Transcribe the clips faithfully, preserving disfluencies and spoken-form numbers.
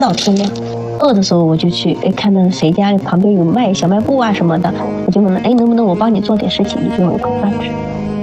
到天亮。饿的时候我就去，哎，看到谁家旁边有卖小卖部啊什么的，我就问了，哎，能不能我帮你做点事情，你给我一口饭吃。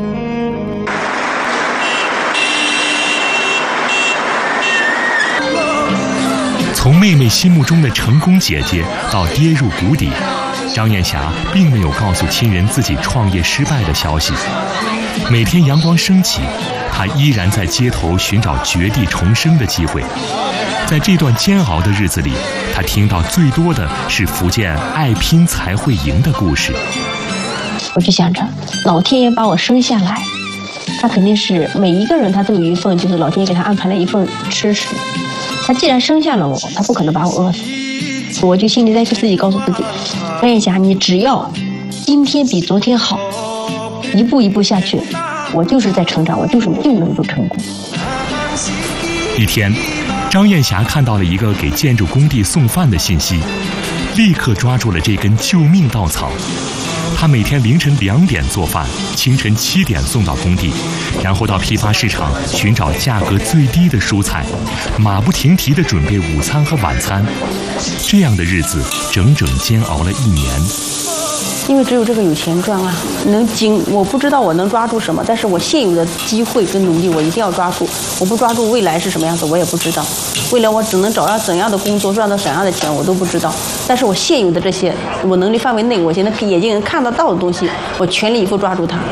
从妹妹心目中的成功姐姐到跌入谷底，张艳霞并没有告诉亲人自己创业失败的消息。每天阳光升起，她依然在街头寻找绝地重生的机会。在这段煎熬的日子里，她听到最多的是福建爱拼才会赢的故事。 我就想着，老天爷把我生下来，他肯定是每一个人他都有一份，就是老天爷给他安排了一份吃食。他既然生下了我，他不可能把我饿死。我就心里在自己告诉自己，张艳霞，你只要今天比昨天好，一步一步下去，我就是在成长，我就是就能够成功。 一天，张艳霞看到了一个给建筑工地送饭的信息，立刻抓住了这根救命稻草。她每天凌晨两点做饭，清晨七点送到工地，然后到批发市场寻找价格最低的蔬菜，马不停蹄地准备午餐和晚餐。这样的日子整整煎熬了一年。 因为只有这个有钱赚啊，能经我不知道我能抓住什么，但是我现有的机会跟努力我一定要抓住。我不抓住，未来是什么样子我也不知道，未来我只能找到怎样的工作，赚到怎样的钱我都不知道。但是我现有的这些我能力范围内，我现在眼睛能看得到的东西，我全力以赴抓住它。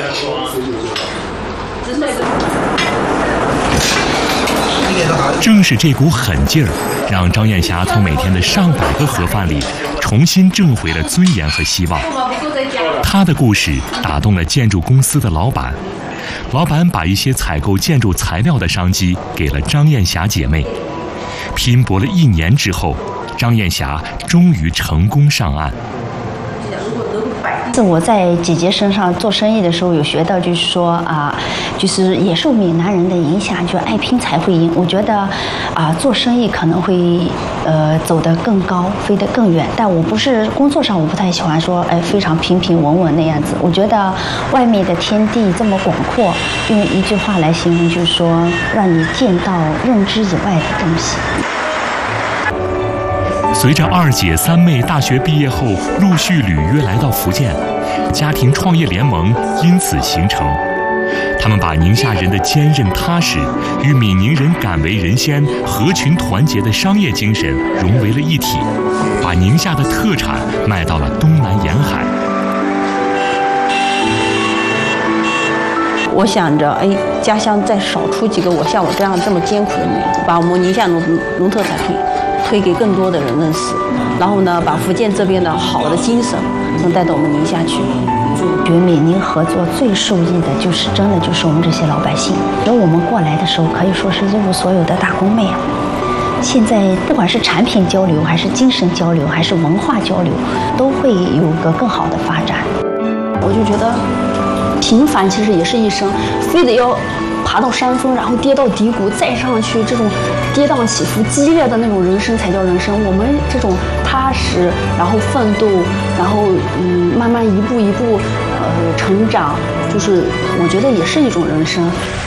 正是这股狠劲儿，让张艳霞从每天的上百个盒饭里重新挣回了尊严和希望。她的故事打动了建筑公司的老板，老板把一些采购建筑材料的商机给了张艳霞姐妹。拼搏了一年之后，张艳霞终于成功上岸。 是我在姐姐身上做生意的时候有学到，就是说啊，就是也受闽南人的影响，就爱拼才会赢。我觉得啊，做生意可能会呃走得更高，飞得更远。但我不是工作上，我不太喜欢说哎非常平平稳稳那样子。我觉得外面的天地这么广阔，用一句话来形容，就是说让你见到认知以外的东西。 随着二姐三妹大学毕业后陆续履约来到福建，家庭创业联盟因此形成。他们把宁夏人的坚韧踏实与闽宁人敢为人先、合群团结的商业精神融为了一体，把宁夏的特产卖到了东南沿海。 我想着，哎，家乡再少出几个我像我这样这么艰苦的女人，把我们宁夏农农特产推推给更多的人认识，然后呢，把福建这边的好的精神能带到我们宁夏去。 与闽宁合作最受益的就是真的就是我们这些老百姓。而我们过来的时候可以说是一无所有的打工妹啊。现在不管是产品交流，还是精神交流，还是文化交流，都会有个更好的发展。 我就觉得，平凡其实也是一生，非得要爬到山峰，然后跌到低谷，再上去，这种跌宕起伏、激烈的那种人生才叫人生。我们这种踏实，然后奋斗，然后嗯，慢慢一步一步呃成长，就是我觉得也是一种人生。